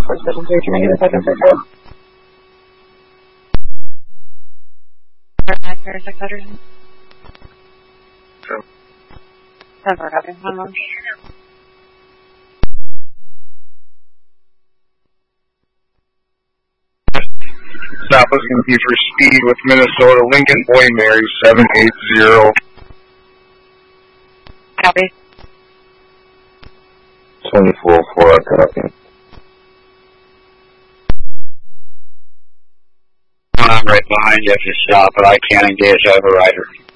473, negative 534. There's 600. Sure. 747, one more. Stop is going to be for speed with Minnesota. Lincoln Boy Mary 780. Copy. 24-4, copy. I'm right behind you if you stop, but I can't engage overrider.